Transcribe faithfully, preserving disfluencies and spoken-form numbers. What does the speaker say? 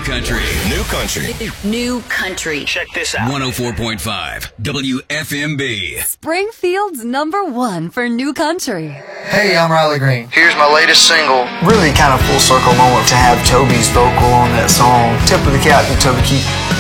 country. New country. New country. Check this out. one oh four point five W F M B. Springfield's number one for new country. Hey, I'm Riley Green. Here's my latest single. Really kind of full circle moment to have Toby's vocal on that song. Tip of the cap to Toby Keith.